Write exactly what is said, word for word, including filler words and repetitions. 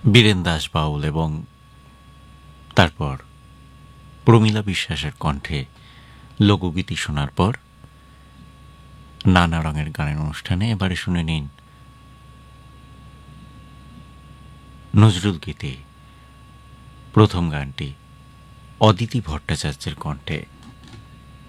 বীরেন দাস বাউল এবং তারপর প্রমীলা বিশ্বাসের কণ্ঠে লোকগীতি শোনার পর নানা রঙের গানের অনুষ্ঠানে এবারে শুনে নিন নজরুল গীতি। প্রথম গানটি অদিতি ভট্টাচার্যের কণ্ঠে।